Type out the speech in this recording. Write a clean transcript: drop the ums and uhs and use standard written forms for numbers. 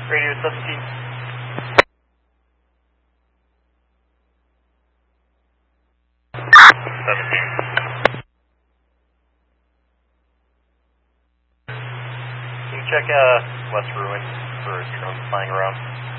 Radio 17. 17. Can you check West Ruin for drones flying around?